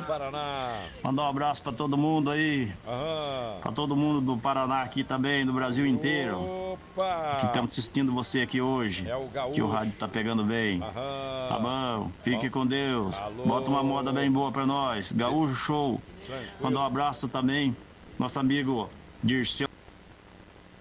Paraná. Mandar um abraço pra todo mundo aí. Aham. Pra todo mundo do Paraná aqui também, do Brasil inteiro. Que Opa! estamos assistindo você aqui hoje. É o Que o gaúcho. rádio tá pegando bem. Tá Aham. bom, fique com Deus. Alô. Bota uma moda bem boa pra nós. Gaúcho Show. Mandar um Tranquilo. abraço também. Nosso amigo Dirceu